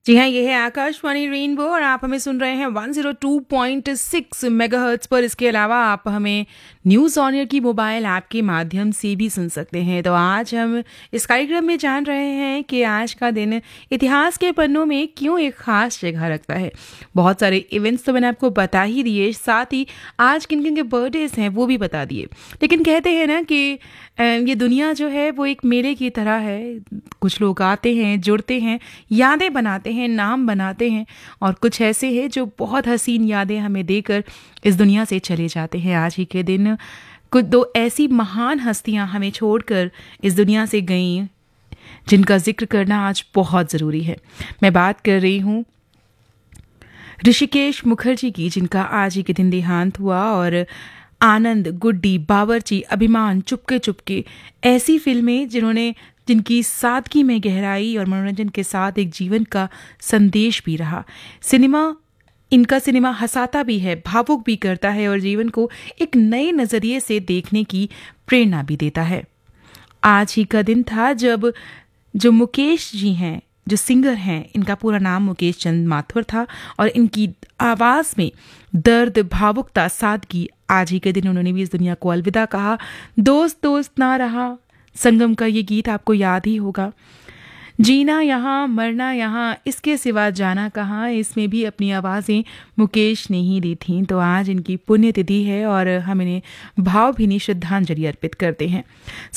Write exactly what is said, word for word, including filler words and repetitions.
जी हाँ, ये है आकाशवाणी रेनबो और आप हमें सुन रहे हैं one zero two point six megahertz पर। इसके अलावा आप हमें न्यूज़ ऑन एयर की मोबाइल ऐप के माध्यम से भी सुन सकते हैं। तो आज हम इस कार्यक्रम में जान रहे हैं कि आज का दिन इतिहास के पन्नों में क्यों एक खास जगह रखता है। बहुत सारे इवेंट्स तो मैंने आपको बता ही दिए, साथ ही आज किन किन के बर्थडेज हैं वो भी बता दिए। लेकिन कहते हैं ना कि अ, ये दुनिया जो है वो एक मेले की तरह है। कुछ लोग आते हैं, जुड़ते हैं, यादें बनाते हैं, नाम बनाते हैं, और कुछ ऐसे हैं जो बहुत हसीन यादें हमें देकर इस दुनिया से चले जाते हैं। आज ही के दिन कुछ दो ऐसी महान हस्तियां हमें छोड़कर इस दुनिया से गईं जिनका जिक्र करना आज बहुत ज़रूरी है। मैं बात कर रही हूँ ऋषिकेश मुखर्जी की, जिनका आज ही के दिन देहांत हुआ। और आनंद, गुड्डी, बावर्ची, अभिमान, चुपके चुपके ऐसी फिल्में जिन्होंने जिनकी सादगी में गहराई और मनोरंजन के साथ एक जीवन का संदेश भी रहा। सिनेमा इनका सिनेमा हंसाता भी है, भावुक भी करता है और जीवन को एक नए नज़रिए से देखने की प्रेरणा भी देता है। आज ही का दिन था जब जो मुकेश जी हैं, जो सिंगर हैं, इनका पूरा नाम मुकेश चंद माथुर था और इनकी आवाज़ में दर्द, भावुकता, सादगी, आज ही के दिन उन्होंने भी इस दुनिया को अलविदा कहा। दोस्त दोस्त ना रहा, संगम का ये गीत आपको याद ही होगा। जीना यहाँ, मरना यहाँ, इसके सिवा जाना कहाँ, इसमें भी अपनी आवाज़ें मुकेश ने ही दी थीं। तो आज इनकी पुण्यतिथि है और हम इन्हें भावभीनी श्रद्धांजलि अर्पित करते हैं।